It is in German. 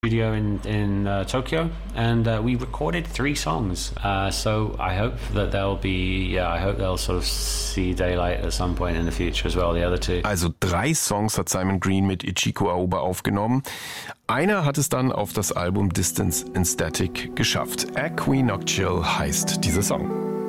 studio in Tokyo, and we recorded 3 songs. So I hope that they'll sort of see daylight at some point in the future as well. The other 2. Also 3 Songs hat Simon Green mit Ichiko Aoba aufgenommen. Einer hat es dann auf das Album Distance in Static geschafft. Equinoctial heißt dieser Song.